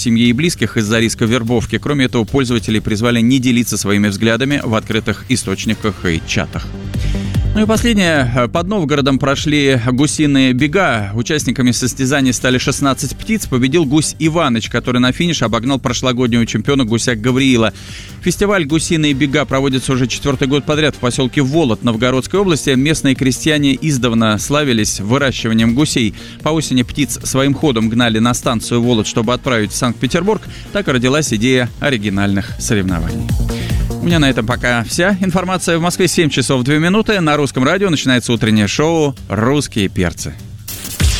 семье и близких из-за риска вербовки. Кроме этого, пользователей призвали не делиться своими взглядами в открытых источниках и чатах. Ну и последнее. Под Новгородом прошли гусиные бега. Участниками состязаний стали 16 птиц. Победил гусь Иваныч, который на финише обогнал прошлогоднего чемпиона гуся Гавриила. Фестиваль «Гусиные бега» проводится уже 4-й год подряд в поселке Волод Новгородской области. Местные крестьяне издавна славились выращиванием гусей. По осени птиц своим ходом гнали на станцию Волод, чтобы отправить в Санкт-Петербург. Так и родилась идея оригинальных соревнований. У меня на этом пока вся информация. В Москве 7 часов 2 минуты. На Русском радио начинается утреннее шоу «Русские перцы».